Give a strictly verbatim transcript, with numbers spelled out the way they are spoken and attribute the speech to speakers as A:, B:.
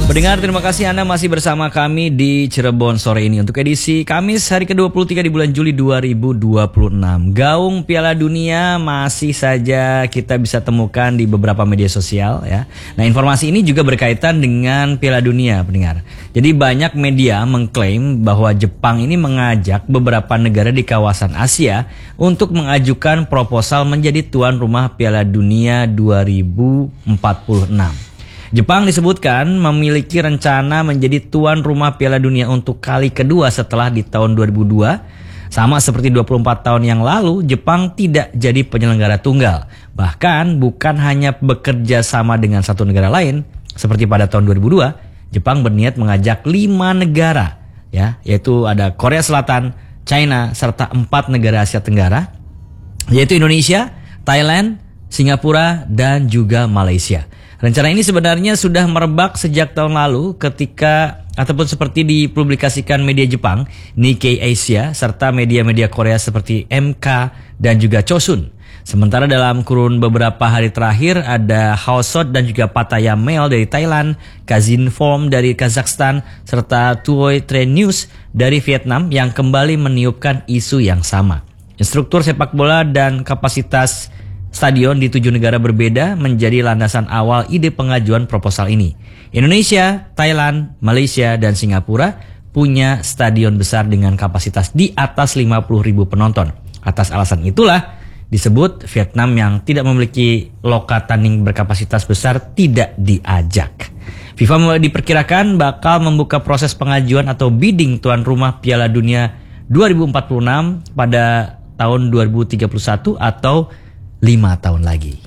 A: Pendengar, terima kasih Anda masih bersama kami di Cirebon sore ini untuk edisi Kamis hari ke dua puluh tiga di bulan Juli dua ribu dua puluh enam. Gaung Piala Dunia masih saja kita bisa temukan di beberapa media sosial ya. Nah, informasi ini juga berkaitan dengan Piala Dunia, pendengar. Jadi banyak media mengklaim bahwa Jepang ini mengajak beberapa negara di kawasan Asia untuk mengajukan proposal menjadi tuan rumah Piala Dunia dua ribu empat puluh enam. Jepang disebutkan memiliki rencana menjadi tuan rumah Piala Dunia untuk kali kedua setelah di tahun dua ribu dua. Sama seperti dua puluh empat tahun yang lalu, Jepang tidak jadi penyelenggara tunggal. Bahkan bukan hanya bekerja sama dengan satu negara lain, seperti pada tahun dua ribu dua, Jepang berniat mengajak lima negara, ya, yaitu ada Korea Selatan, China, serta empat negara Asia Tenggara, yaitu Indonesia, Thailand, Singapura, dan juga Malaysia. Rencana ini sebenarnya sudah merebak sejak tahun lalu ketika ataupun seperti dipublikasikan media Jepang, Nikkei Asia, serta media-media Korea seperti M K dan juga Chosun. Sementara dalam kurun beberapa hari terakhir ada Haosot dan juga Pattaya Mail dari Thailand, Kazinform dari Kazakhstan, serta Tuoi Train News dari Vietnam yang kembali meniupkan isu yang sama. Instruktur sepak bola dan kapasitas stadion di tujuh negara berbeda menjadi landasan awal ide pengajuan proposal ini. Indonesia, Thailand, Malaysia, dan Singapura punya stadion besar dengan kapasitas di atas lima puluh ribu penonton. Atas alasan itulah disebut Vietnam yang tidak memiliki loka tanding berkapasitas besar tidak diajak. FIFA diperkirakan bakal membuka proses pengajuan atau bidding tuan rumah Piala Dunia dua ribu empat puluh enam pada tahun dua ribu tiga puluh satu atau lima tahun lagi.